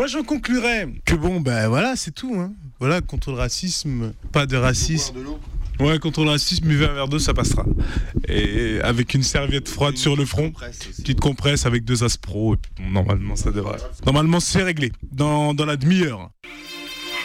Moi, j'en conclurais que bon, ben voilà, c'est tout. Hein. Voilà, contre le racisme, pas de racisme. Ouais, contre le racisme, buvez un verre d'eau, ça passera. Et avec une serviette froide sur le front, petite compresse avec 2 Aspro, et puis, bon, normalement, ça devrait. Normalement, c'est réglé dans la demi-heure.